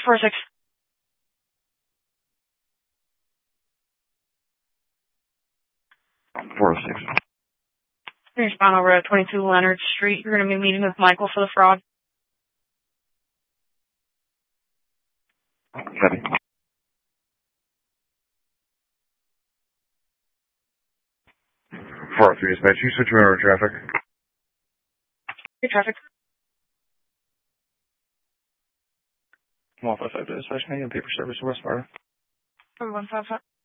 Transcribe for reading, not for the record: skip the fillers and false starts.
4-6. Respond over at 22 Leonard Street. You're going to be meeting with Michael for the fraud. Copy. 403 dispatch, you switch over traffic. Hey, traffic. 155 dispatch, can I get paper service to West Sparta? 155.